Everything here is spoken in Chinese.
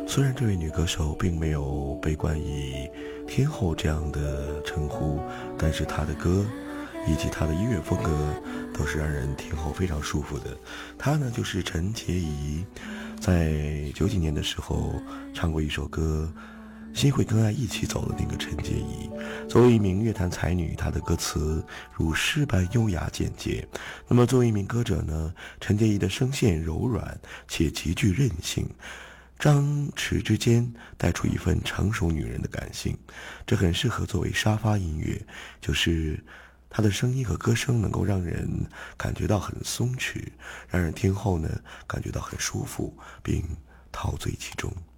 虽然这位女歌手并没有被冠以天后这样的称呼，但是她的歌以及她的音乐风格都是让人听后非常舒服的。她呢就是陈洁仪，在90几年的时候唱过一首歌心会跟爱一起走的那个陈洁仪。作为一名乐坛才女，她的歌词如诗般优雅简洁。那么作为一名歌者呢，陈洁仪的声线柔软且极具韧性，张弛之间带出一份成熟女人的感性，这很适合作为沙发音乐，就是她的声音和歌声能够让人感觉到很松弛，让人听后呢感觉到很舒服并陶醉其中。